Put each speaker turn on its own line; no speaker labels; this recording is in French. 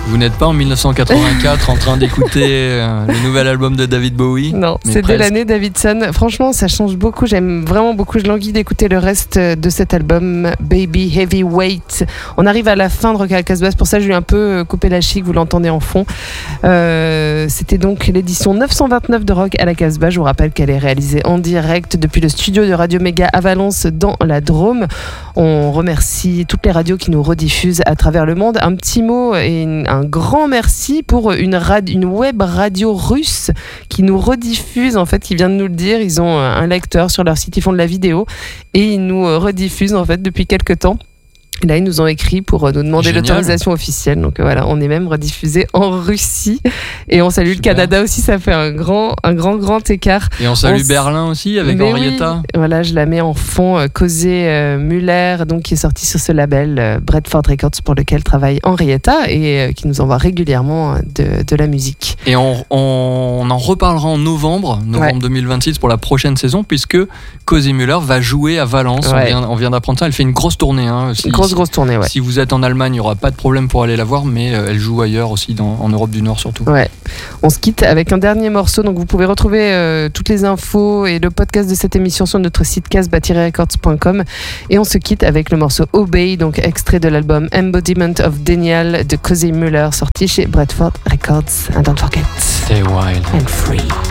Vous n'êtes pas en 1984 en train d'écouter le nouvel album de David Bowie?
Non, c'est
presque.
de l'année Davidson. Franchement, ça change beaucoup. J'aime vraiment beaucoup. Je languis d'écouter le reste de cet album, Baby Heavyweight. On arrive à la fin de Rock à la Casbah. Pour ça, je lui ai un peu coupé la chic. Vous l'entendez en fond. C'était donc l'édition 929 de Rock à la Casbah. Je vous rappelle qu'elle est réalisée en direct depuis le studio de Radio Méga à Valence dans la Drôme. On remercie toutes les radios qui nous rediffusent à travers le monde. Un petit mot et un grand merci pour une web radio russe qui nous rediffuse, en fait, qui vient de nous le dire. Ils ont un lecteur sur leur site, ils font de la vidéo et ils nous rediffusent en fait depuis quelques temps. Et là, ils nous ont écrit pour nous demander
Génial.
l'autorisation officielle. Donc voilà, on est même rediffusé en Russie. Et on salue
Super.
le Canada aussi, ça fait un grand écart.
Et on salue
On
Berlin aussi avec
Mais
Henrietta.
oui, voilà, je la mets en fond. Causé Muller, donc, qui est sorti sur ce label Bradford Records, pour lequel travaille Henrietta et qui nous envoie régulièrement de la musique.
Et on en reparlera en novembre 2026 pour la prochaine saison, puisque Cozy Müller va jouer à Valence.
Ouais.
On vient d'apprendre ça. Elle fait une grosse tournée.
Grosse tournée, ouais.
Si vous êtes en Allemagne, il n'y aura pas de problème pour aller la voir, mais elle joue ailleurs aussi, en Europe du Nord surtout.
Ouais. On se quitte avec un dernier morceau. Donc vous pouvez retrouver toutes les infos et le podcast de cette émission sur notre site casbah-records.com. Et on se quitte avec le morceau Obey, donc extrait de l'album Embodiment of Denial de Cozy Müller, sorti chez Bradford Records. And don't forget,
Stay wild
and free.